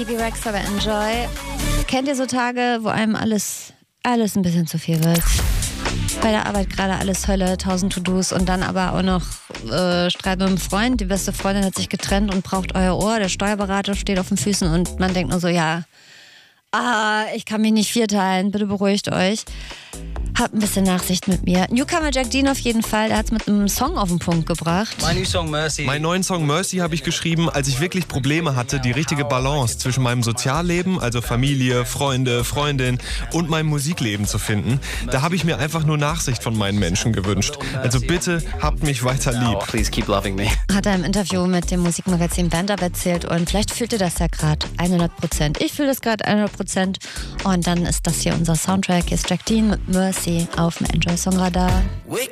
Bibi Rexa bei Enjoy. Kennt ihr so Tage, wo einem alles ein bisschen zu viel wird? Bei der Arbeit gerade alles Hölle, 1000 To-Dos und dann aber auch noch Streit mit einem Freund. Die beste Freundin hat sich getrennt und braucht euer Ohr. Der Steuerberater steht auf den Füßen und man denkt nur so, ich kann mich nicht vierteilen, bitte beruhigt euch. Habt ein bisschen Nachsicht mit mir. Newcomer Jack Dean auf jeden Fall, der hat es mit einem Song auf den Punkt gebracht. Meinen neuen Song Mercy habe ich geschrieben, als ich wirklich Probleme hatte, die richtige Balance zwischen meinem Sozialleben, also Familie, Freunde, Freundin und meinem Musikleben zu finden. Da habe ich mir einfach nur Nachsicht von meinen Menschen gewünscht. Also bitte habt mich weiter lieb. Please keep loving me. Hat er im Interview mit dem Musikmagazin BandUp erzählt und vielleicht fühlt ihr das ja gerade 100%. Ich fühle das gerade 100% und dann ist das hier unser Soundtrack. Hier ist Jack Dean mit Mercy auf dem Enjoy Song Radar.